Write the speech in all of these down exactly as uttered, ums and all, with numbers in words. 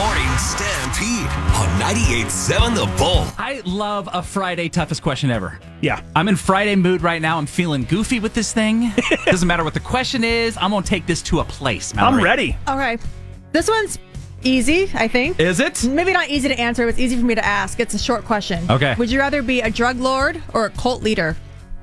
Morning Stampede on ninety-eight point seven The Bull. I love a Friday toughest question ever. Yeah. I'm in Friday mood right now. I'm feeling goofy with this thing. Doesn't matter what the question is. I'm going to take this to a place, Mallory. I'm ready. Okay. This one's easy, I think. Is it? Maybe not easy to answer, but it's easy for me to ask. It's a short question. Okay. Would you rather be a drug lord or a cult leader?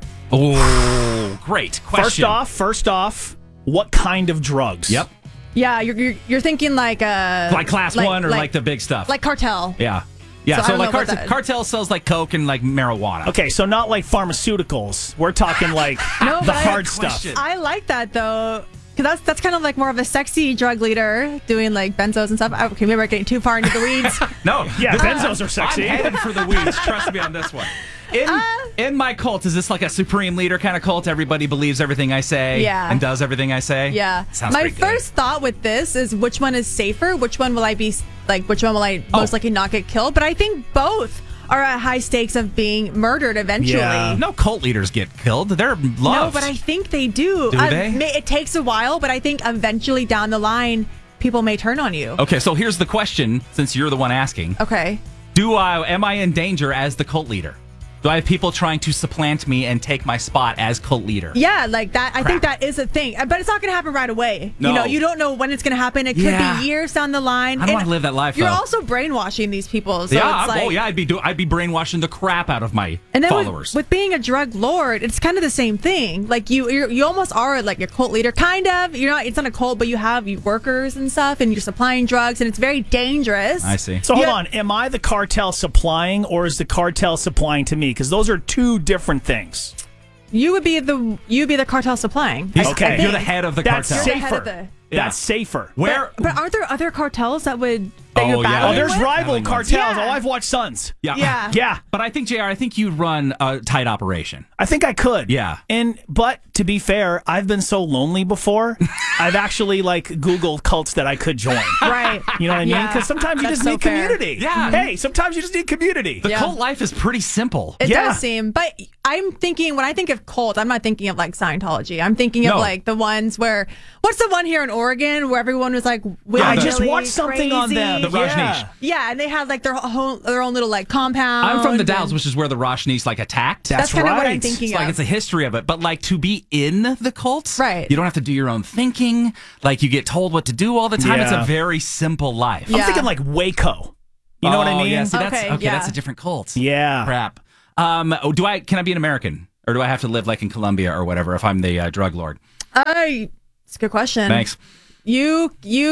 Oh, great question. First off, first off, what kind of drugs? Yep. Yeah, you're you're, you're thinking like uh Like class one or like, the big stuff? like cartel. Yeah. Yeah, So I so, don't like know about cart- that. cartel sells like coke and like marijuana. Okay, so not like pharmaceuticals. We're talking like No, the but I- hard Question. stuff. I like that though. Cause that's that's kind of like more of a sexy drug leader doing like benzos and stuff. Okay, maybe we're getting too far into the weeds. No. Yeah, this- benzos are sexy. I'm headed for the weeds. Trust me on this one. In, Uh, in my cult, is this like a supreme leader kind of cult? Everybody believes everything I say Yeah. and does everything I say? Yeah. Sounds My pretty good. first thought with this is which one is safer? Which one will I be like? Which one will I Oh. most likely not get killed? But I think both are at high stakes of being murdered eventually. Yeah. No cult leaders get killed. They're loved. No, but I think they do. Do Uh, they? may- It takes a while, but I think eventually down the line, people may turn on you. Okay, so here's the question, since you're the one asking. Okay. Do I am I in danger as the cult leader? Do I have people trying to supplant me and take my spot as cult leader? Yeah, like that. I think Crap. that is a thing, Uh, but it's not going to happen right away. No. You know, you don't know when it's going to happen. It could Yeah. be years down the line. I don't And wanna live that life, You're though. also brainwashing these people. So yeah, it's like, oh yeah, I'd be do, I'd be brainwashing the crap out of my And then followers. with, with being a drug lord, it's kind of the same thing. Like you, you're, you almost are like a cult leader, kind of. You're not. It's not a cult, but you have you workers and stuff, and you're supplying drugs, and it's very dangerous. I see. So hold Yeah. on. Am I the cartel supplying or is the cartel supplying to me? Because those are two different things. You would be the you would be the cartel supplying. I- I Okay. think. You're the head of the That's cartel. You're the head safer. of the- Yeah. That's safer. Where? But aren't there other cartels that would that Oh, you're yeah. battling Oh, there's with? rival Battling ones. cartels. Yeah. Oh, I've watched Sons. yeah. Yeah. Yeah. But I think J R, I think you run a tight operation. I think I could. Yeah. And but to be fair, I've been so lonely before. I've actually like Googled cults that I could join. Right. You know what I mean? Yeah. Because sometimes you That's just so need fair. community. Yeah. Hey, sometimes you just need community. The Yeah. cult life is pretty simple. It Yeah. does seem, but I'm thinking when I think of cult, I'm not thinking of like Scientology. I'm thinking of No. like the ones where what's the one here in Oregon where everyone was like, Yeah, I the- just really watched something on crazy? them. The Rajneesh. Yeah. Yeah, and they had like their whole their own little like compound. I'm from the and- Dalles, which is where the Rajneesh like attacked. That's That's kind of what I'm right. thinking It's like of. it's a history of it, but like to be in the cult, Right. You don't have to do your own thinking. Like you get told what to do all the time. It's Yeah. a very simple life. I'm Yeah. thinking like Waco. You know what I Oh, mean? Yeah, see, that's, Okay, okay, yeah. that's a different cult. Yeah. Crap. Um, oh, do I? Can I be an American, or do I have to live like in Colombia or whatever if I'm the uh, drug lord? I. It's a good question. Thanks. You you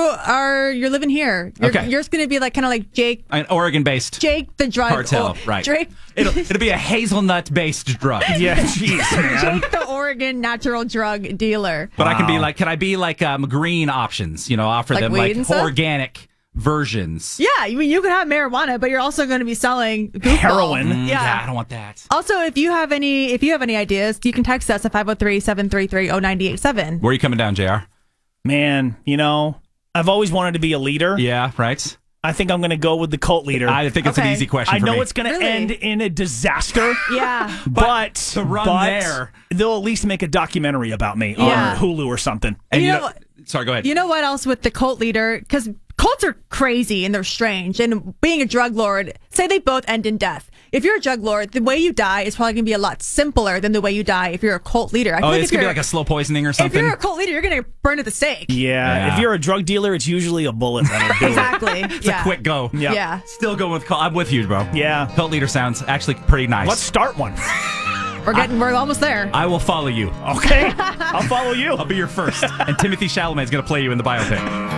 are you're living here. You're, Okay. You're just gonna be like kind of like Jake An Oregon-based Jake the drug cartel, oh, right? Drake It'll, it'll be a hazelnut-based drug. Yeah, jeez, man. Jake the Oregon natural drug dealer. But I can be Wow. like, can I be like um, green options? You know, offer Like them weed like and stuff? organic versions. Yeah, I mean you could have marijuana, but you're also going to be selling goofball. Heroin. Mm, Yeah. I don't want that. Also, if you have any if you have any ideas, you can text us at five oh three, seven three three, oh nine eight seven. Where are you coming down, J R? Man, you know, I've always wanted to be a leader. Yeah, right. I think I'm going to go with the cult leader. I think it's an Okay. easy question I for know me. it's going to Really? end in a disaster. Yeah. But, to run but there- they'll at least make a documentary about me Yeah. on Hulu or something. And You you know know, what- sorry, go ahead. You know what else with the cult leader? Because cults are crazy and they're strange. And being a drug lord, say they both end in death. If you're a drug lord, the way you die is probably going to be a lot simpler than the way you die if you're a cult leader. I feel oh, like it's if gonna be you're- like a slow poisoning or If something. you're a cult leader, you're going to get burned at the stake. Yeah. Yeah. If you're a drug dealer, it's usually a bullet that'll do it. Exactly. it's yeah. a quick go. Yeah. Yeah. Still going with cult. I'm with you, bro. Yeah. Cult leader sounds actually pretty nice. Let's start one. We're getting, we're almost there. I will follow you. Okay. I'll follow you. I'll be your first. And Timothy Chalamet is going to play you in the biopic.